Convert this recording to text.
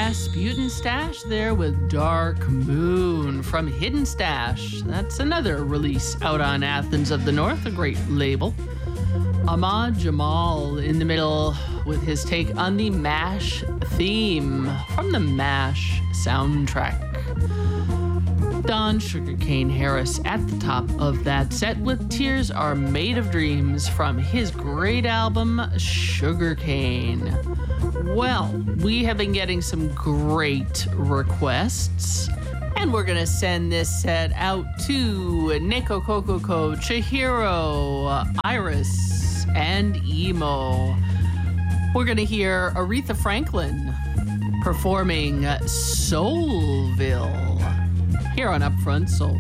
Rasputin Stash there with Dark Moon from Hidden Stash. That's another release out on Athens of the North, a great label. Ahmad Jamal in the middle with his take on the MASH theme from the MASH soundtrack. Don Sugarcane Harris at the top of that set with Tears Are Made of Dreams from his great album Sugarcane. Well, we have been getting some great requests, and we're going to send this set out to Neko Kokoko, Chihiro, Iris, and Emo. We're going to hear Aretha Franklin performing Soulville here on Upfront Soul.